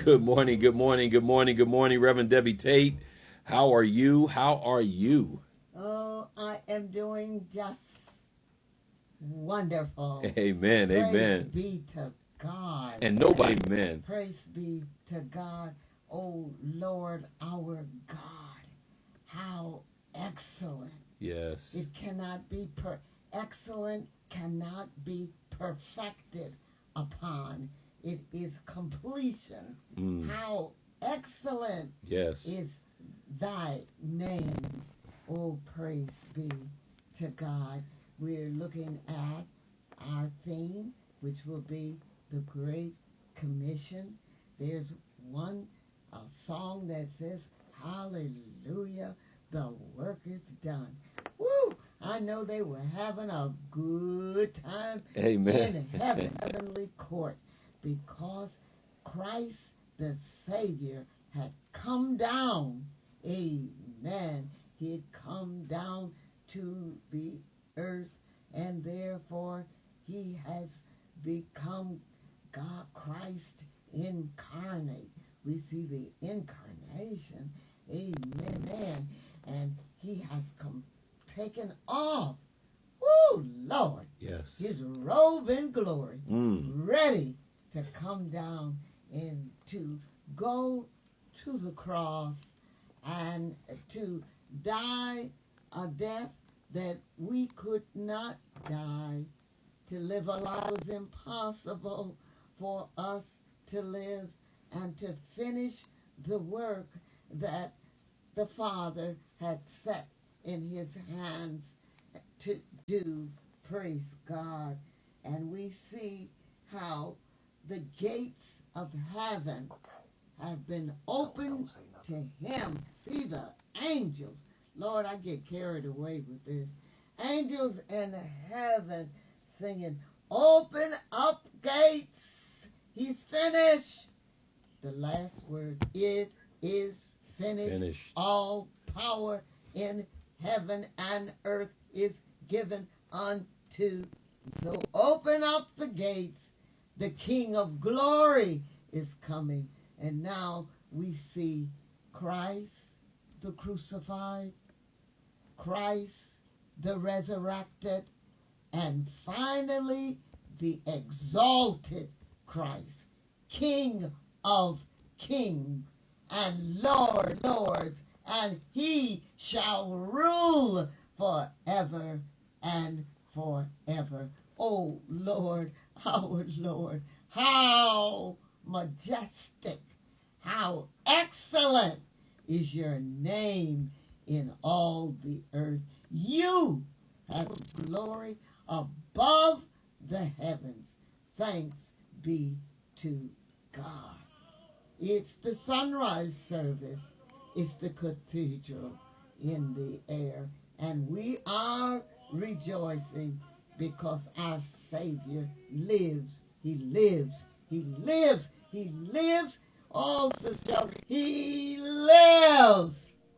Good morning, good morning, good morning, good morning, Reverend Debbie Tate. How are you? How are you? Oh, I am doing just wonderful. Amen, Praise amen. be to God. And nobody, amen. Praise be to God. Oh, Lord, our God. How excellent. Yes. It cannot be excellent cannot be perfected upon. It is completion. How excellent Yes. is thy name. Oh, praise be to God. We're looking at our theme, which will be the Great Commission. There's one song that says, hallelujah, the work is done. Woo! I know they were having a good time Amen. in heaven, heavenly court, because Christ the Savior had come down. Amen. He had come down to the earth, and therefore he has become God, Christ incarnate. We see the incarnation. Amen. And he has taken off, woo, Lord, Yes. his robe in glory, Mm. ready to come down and to go to the cross and to die a death that we could not die, to live a life that was impossible for us to live, and to finish the work that the Father had set in his hands to do. Praise God. And we see how the gates of heaven have been opened to him. See the angels. Lord, I get carried away with this. Angels in heaven singing, open up gates. He's finished. The last word, it is finished. All power in heaven and earth is given unto. So open up the gates. The King of glory is coming. And now we see Christ the crucified, Christ the resurrected, and finally the exalted Christ, King of kings and Lord lords, and he shall rule forever and forever. Oh Lord, our Lord, how majestic, how excellent is your name in all the earth. You have glory above the heavens. Thanks be to God. It's the sunrise service. It's the cathedral in the air. And we are rejoicing because our Savior lives. He lives. He lives. He lives. Oh, sister, he lives.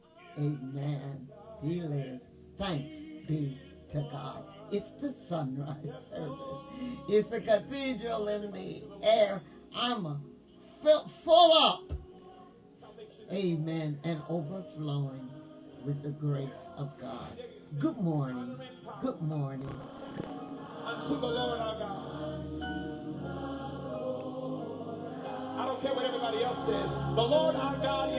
Amen. He lives. Thanks be to God. It's the sunrise service. It's a cathedral in the air. I'm full up. Amen. And overflowing with the grace of God. Good morning. Good morning. Unto the Lord our God. I don't care what everybody else says. The Lord our God